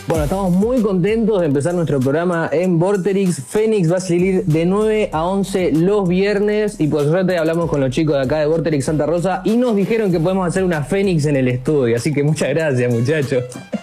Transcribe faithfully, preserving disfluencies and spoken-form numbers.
Bueno, estamos muy contentos de empezar nuestro programa en Vorterix. Fénix va a salir de nueve a once los viernes y por suerte hablamos con los chicos de acá de Vorterix Santa Rosa y nos dijeron que podemos hacer una Fénix en el estudio, así que muchas gracias, muchachos.